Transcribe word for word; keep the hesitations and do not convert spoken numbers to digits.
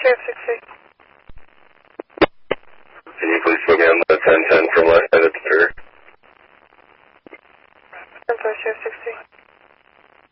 Sheriff sixty. Can you please put me on the ten ten from last night at the pier? ten four, Sheriff sixty.